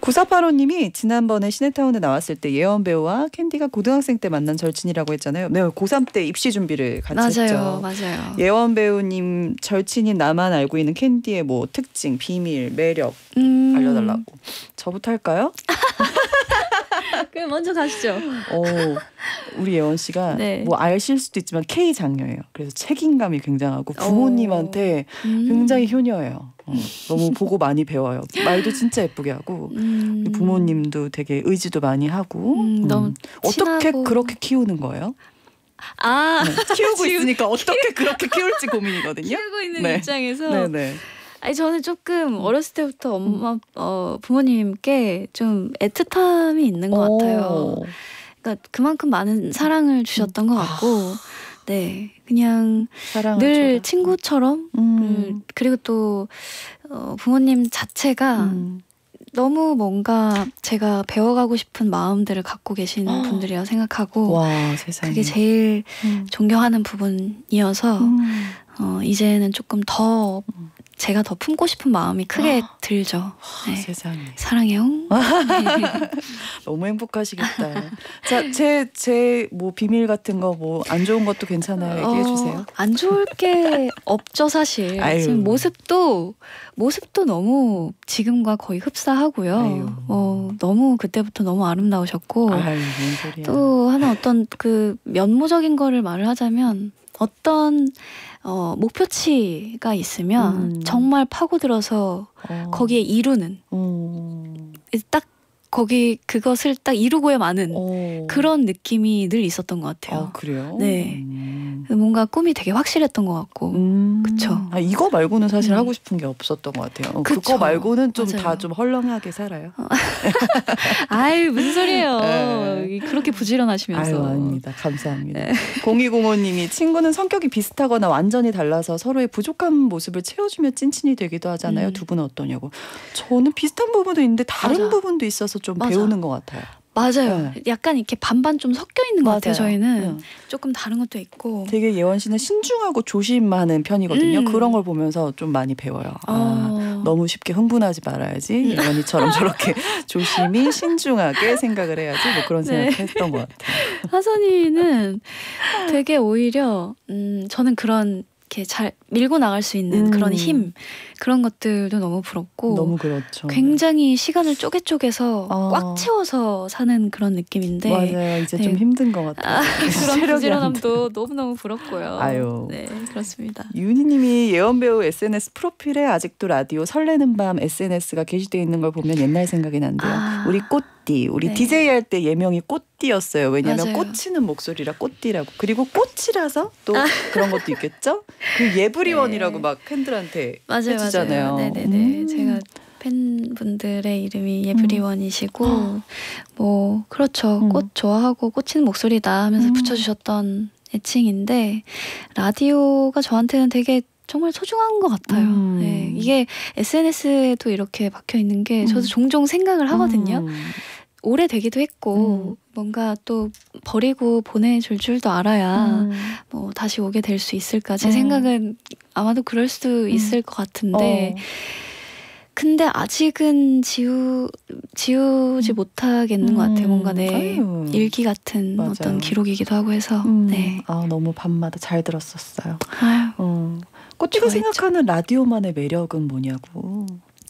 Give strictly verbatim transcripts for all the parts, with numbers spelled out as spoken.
구사팔오님이 지난번에 시네타운에 나왔을 때 예원 배우와 캔디가 고등학생 때 만난 절친이라고 했잖아요. 네, 고삼 때 입시 준비를 같이 맞아요, 했죠. 맞아요. 예원 배우님 절친인 나만 알고 있는 캔디의 뭐 특징, 비밀, 매력 음... 알려달라고. 저부터 할까요? 그럼 먼저 가시죠. 오, 우리 예원 씨가 네. 뭐 아실 수도 있지만 K 장녀예요. 그래서 책임감이 굉장하고 부모님한테 음. 굉장히 효녀예요. 어, 너무 보고 많이 배워요. 말도 진짜 예쁘게 하고 음. 부모님도 되게 의지도 많이 하고. 음, 너무 음. 어떻게 친하고. 그렇게 키우는 거예요? 아, 네, 키우고 있으니까 어떻게 그렇게 키울지 고민이거든요. 키우고 있는 네. 입장에서. 네네. 아니 저는 조금 어렸을 때부터 엄마 어, 부모님께 좀 애틋함이 있는 것 오. 같아요. 그러니까 그만큼 많은 사랑을 주셨던 것 같고, 네 그냥 늘 줘라. 친구처럼 음. 음, 그리고 또 어, 부모님 자체가 음. 너무 뭔가 제가 배워가고 싶은 마음들을 갖고 계신 어. 분들이라 생각하고 와 세상에. 그게 제일 음. 존경하는 부분이어서 음. 어, 이제는 조금 더 제가 더 품고 싶은 마음이 크게 들죠. 네. 세상에. 사랑해요. 너무 행복하시겠다. 자, 제 제 뭐 비밀 같은 거 뭐 안 좋은 것도 괜찮아요. 얘기해 주세요. 어, 안 좋을 게 없죠 사실. 아유. 지금 모습도 모습도 너무 지금과 거의 흡사하고요. 아유. 어, 너무 그때부터 너무 아름다우셨고 아유, 뭔 소리야. 또 하나 어떤 그 면모적인 거를 말을 하자면 어떤 어, 목표치가 있으면 음. 정말 파고들어서 어. 거기에 이루는 음. 딱 거기 그것을 딱 이루고야 마는 어. 그런 느낌이 늘 있었던 것 같아요. 아, 그래요? 네. 음. 뭔가 꿈이 되게 확실했던 것 같고. 음. 그쵸. 아, 이거 말고는 사실 음. 하고 싶은 게 없었던 것 같아요. 어, 그쵸. 그거 말고는 좀 맞아요. 다 좀 헐렁하게 살아요. 아유 무슨 소리예요. 네. 그렇게 부지런하시면서. 아유, 아닙니다. 감사합니다. 네. 공이공오님이 친구는 성격이 비슷하거나 완전히 달라서 서로의 부족한 모습을 채워주며 찐친이 되기도 하잖아요. 음. 두 분은 어떠냐고. 저는 비슷한 부분도 있는데 다른 맞아. 부분도 있어서 좀 맞아. 배우는 것 같아요. 맞아요. 네. 약간 이렇게 반반 좀 섞여 있는 것 맞아요. 같아요. 저희는 응. 조금 다른 것도 있고. 되게 예원 씨는 신중하고 조심하는 편이거든요. 음. 그런 걸 보면서 좀 많이 배워요. 아, 어. 너무 쉽게 흥분하지 말아야지. 예원이처럼 저렇게 조심히 신중하게 생각을 해야지. 뭐 그런 네. 생각했던 것 같아요. 하선이는 되게 오히려 음, 저는 그런 이렇게 잘 밀고 나갈 수 있는 음. 그런 힘 그런 것들도 너무 부럽고 너무 그렇죠. 굉장히 시간을 쪼개 쪼개서 어. 꽉 채워서 사는 그런 느낌인데 맞아요. 이제 네. 좀 힘든 것 같아요. 아, 그런 체력이 안 부지런함도 너무너무 부럽고요. 아유. 네 그렇습니다. 윤희님이 예원 배우 에스엔에스 프로필에 아직도 라디오 설레는 밤 에스엔에스가 게시되어 있는 걸 보면 옛날 생각이 난대요. 아. 우리 꽃띠, 우리 네. 디제이 할 때 예명이 꽃띠였어요. 왜냐하면 맞아요. 꽂히는 목소리라 꽃띠라고. 그리고 꽃이라서 또 그런 것도 있겠죠. 그 예브리원이라고 네. 막 팬들한테 맞아요, 해주잖아요. 맞아요. 네네네. 음. 제가 팬분들의 이름이 예브리원이시고 음. 뭐 그렇죠. 음. 꽃 좋아하고 꽂히는 목소리다 하면서 음. 붙여주셨던 애칭인데 라디오가 저한테는 되게 정말 소중한 것 같아요. 음. 네, 이게 에스엔에스에도 이렇게 박혀 있는 게 저도 음. 종종 생각을 하거든요. 음. 오래되기도 했고 음. 뭔가 또 버리고 보내줄 줄도 알아야 음. 뭐 다시 오게 될 수 있을까. 제 음. 생각은 아마도 그럴 수도 있을 것 같은데 어. 근데 아직은 지우, 지우지 음. 못하겠는 것 같아요. 뭔가 내 아유. 일기 같은 맞아요. 어떤 기록이기도 하고 해서 음. 네. 아 너무 밤마다 잘 들었었어요. 아유, 어. 꽃띠가 좋아했죠. 생각하는 라디오만의 매력은 뭐냐고.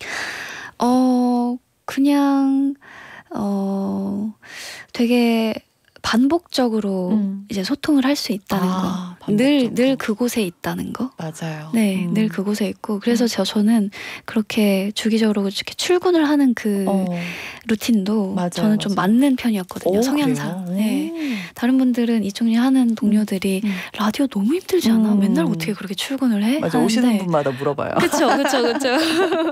어 그냥 어 되게 반복적으로 음. 이제 소통을 할 수 있다는 아, 거. 늘 반복적으로. 늘 그곳에 있다는 거. 맞아요. 네, 음. 늘 그곳에 있고 그래서 음. 저 저는 그렇게 주기적으로 이렇게 출근을 하는 그 어. 루틴도 맞아요, 저는 좀 맞아요. 맞는 편이었거든요. 오, 성향상. 그래요? 네. 오. 다른 분들은 이쪽일 하는 동료들이 음. 라디오 너무 힘들지 않아? 음. 맨날 어떻게 그렇게 출근을 해? 맞아 하는데 오시는 분마다 물어봐요. 그쵸, 그쵸, 그쵸.